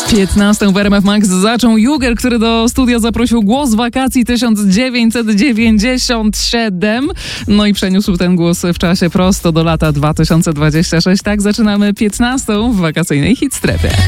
15 w RMF Max zaczął Juger, który do studia zaprosił głos wakacji 1997. No i przeniósł ten głos w czasie prosto do lata 2026. Tak zaczynamy 15 w wakacyjnej Hit Strefie.